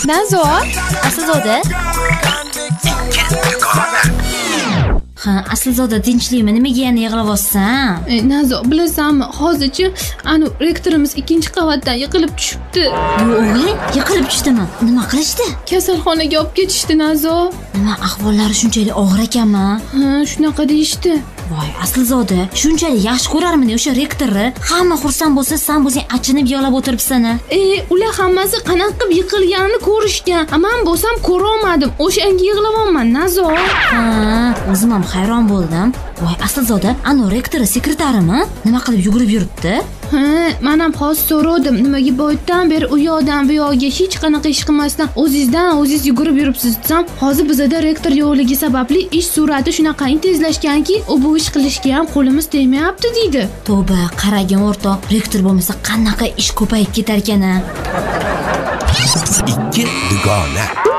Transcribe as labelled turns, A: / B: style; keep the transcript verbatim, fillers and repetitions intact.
A: Nazo,
B: Aslzoda? Ha, Aslzoda tinchlikmi? Nimaga yana yig'layapsan?
A: e, Nazo, bilasanmi, hozirchi anu rektorimiz ikkinchi qavatdan yiqilib tushibdi.
B: Yo'g'e, yiqilib tushdimi? Nima qilishdi?
A: Kasalxonaga olib ketishdi, Nazo.
B: Nima ahvollari shunchalik og'ir ekanmi?
A: Ha, shunaqa deyishdi.
B: Voy, Aslzoda, shunchalik yaxshi ko'rarmidi o'sha rektorni? Hamma xursand bo'lsa, sen o'zing achinib yig'lab o'tiribsan.
A: E, ular hammasi qanaqa qilib yiqilganini ko'rishgan. Men bo'lsam ko'ra olmadim. O'shanga yig'layapman, Nazo.
B: Ha, o'zim ham hayron bo'ldim. Voy, Aslzoda, anu rektori sekretarimi? Nima qilib yugurib yuribdi?
A: Ha, men ham hozir so'radim, nimaga boydan beri u yoqdan bu yoqqa hech qanaqa ish qilmasdan o'zingizdan o'zingiz yugurib yuribsiz desam, hozir bizda rektor yo'qligi sababli ish sur'ati shunaqangi tezlashganki, u bu ish qilishga ham qo'limiz tegmayapti deydi.
B: Tavba, qaragin o'rtoq, rektor bo'lmasa qanaqa ish ko'payib ketar ekan-a?
C: ikki dugona.